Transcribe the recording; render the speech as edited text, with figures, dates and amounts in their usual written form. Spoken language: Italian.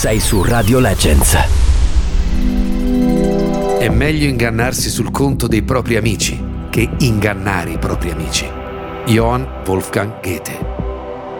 Sei su Radio Legends. È meglio ingannarsi sul conto dei propri amici che ingannare i propri amici. Johann Wolfgang Goethe.